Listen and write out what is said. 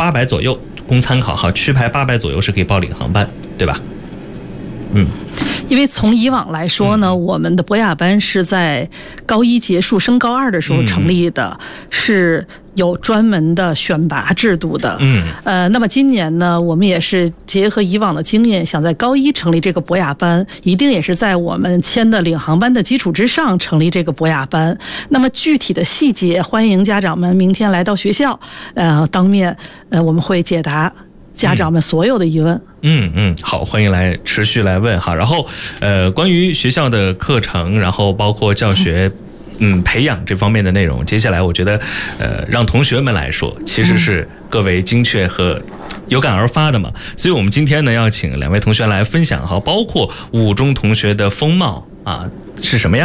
800左右，供参考哈，区排800左右是可以报领航班，对吧？ 因为从以往来说呢，我们的博雅班是在高一结束升高2的时候成立的，是有专门的选拔制度的。那么今年呢，我们也是结合以往的经验，想在高一成立这个博雅班，一定也是在我们签的领航班的基础之上成立这个博雅班。那么具体的细节，欢迎家长们明天来到学校，当面我们会解答家长们所有的疑问。 好，欢迎来持续来问哈。然后关于学校的课程，然后包括教学培养这方面的内容，接下来我觉得让同学们来说，其实是更为精确和有感而发的嘛。所以我们今天呢要请2位同学来分享哈，包括5中同学的风貌啊是什么样